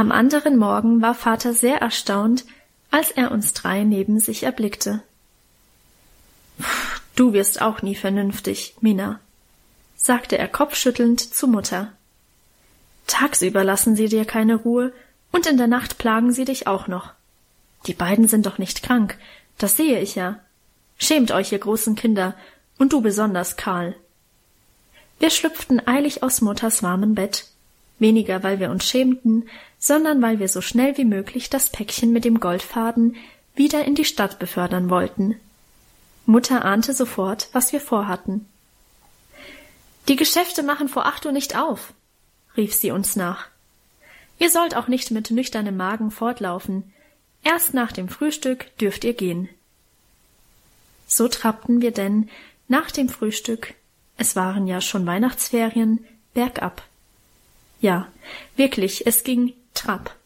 Am anderen Morgen war Vater sehr erstaunt, als er uns 3 neben sich erblickte. »Du wirst auch nie vernünftig, Mina«, sagte er kopfschüttelnd zu Mutter. »Tagsüber lassen sie dir keine Ruhe und in der Nacht plagen sie dich auch noch. Die beiden sind doch nicht krank, das sehe ich ja. Schämt euch, ihr großen Kinder, und du besonders, Karl.« Wir schlüpften eilig aus Mutters warmem Bett, weniger weil wir uns schämten, sondern weil wir so schnell wie möglich das Päckchen mit dem Goldfaden wieder in die Stadt befördern wollten. Mutter ahnte sofort, was wir vorhatten. »Die Geschäfte machen vor 8 Uhr nicht auf«, rief sie uns nach. »Ihr sollt auch nicht mit nüchternem Magen fortlaufen. Erst nach dem Frühstück dürft ihr gehen.« So trappten wir denn nach dem Frühstück, es waren ja schon Weihnachtsferien, bergab. Ja, wirklich, es ging Trab.